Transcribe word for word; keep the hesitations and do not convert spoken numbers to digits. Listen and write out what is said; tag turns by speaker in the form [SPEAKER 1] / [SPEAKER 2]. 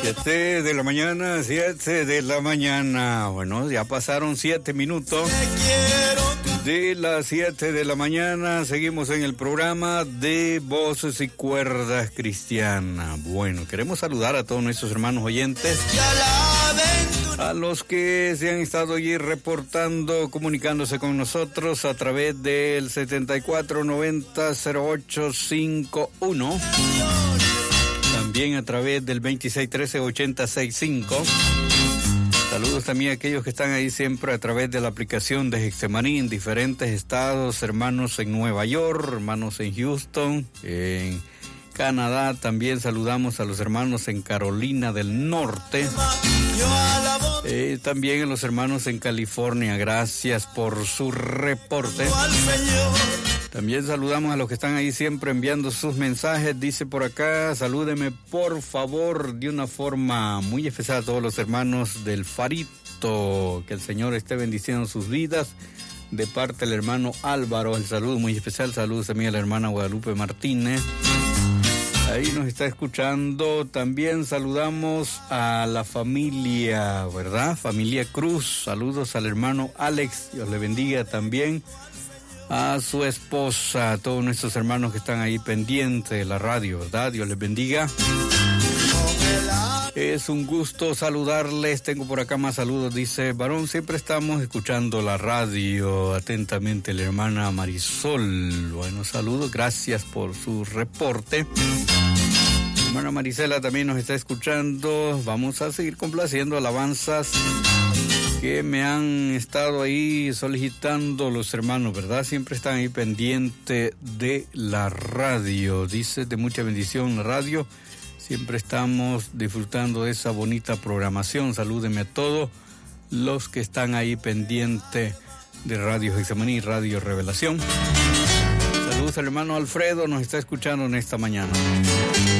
[SPEAKER 1] siete de la mañana, siete de la mañana. Bueno, ya pasaron siete minutos de las siete de la mañana. Seguimos en el programa de Voces y Cuerdas Cristianas. Bueno, queremos saludar a todos nuestros hermanos oyentes, a los que se han estado allí reportando, comunicándose con nosotros a través del setenta y cuatro noventa cero ocho cincuenta y uno. También a través del veintiséis trece ochenta sesenta y cinco. Saludos también a aquellos que están ahí siempre a través de la aplicación de Getsemaní en diferentes estados, hermanos en Nueva York, hermanos en Houston, en Canadá. También saludamos a los hermanos en Carolina del Norte. Eh, también a los hermanos en California. Gracias por su reporte. También saludamos a los que están ahí siempre enviando sus mensajes. Dice por acá, salúdeme por favor de una forma muy especial a todos los hermanos del Farito. Que el Señor esté bendiciendo sus vidas. De parte del hermano Álvaro, el saludo muy especial. Saludos también a la hermana Guadalupe Martínez. Ahí nos está escuchando. También saludamos a la familia, ¿verdad? Familia Cruz. Saludos al hermano Alex. Dios le bendiga también. A su esposa, a todos nuestros hermanos que están ahí pendientes de la radio, ¿verdad? Dios les bendiga. Es un gusto saludarles. Tengo por acá más saludos. Dice, varón, siempre estamos escuchando la radio. Atentamente, la hermana Marisol. Bueno, saludos. Gracias por su reporte. La hermana Marisela también nos está escuchando. Vamos a seguir complaciendo alabanzas que me han estado ahí solicitando los hermanos, ¿verdad? Siempre están ahí pendientes de la radio. Dice, de mucha bendición la radio. Siempre estamos disfrutando de esa bonita programación. Salúdenme a todos los que están ahí pendientes de Radio Getsemaní, Radio Revelación. Saludos al hermano Alfredo, nos está escuchando en esta mañana.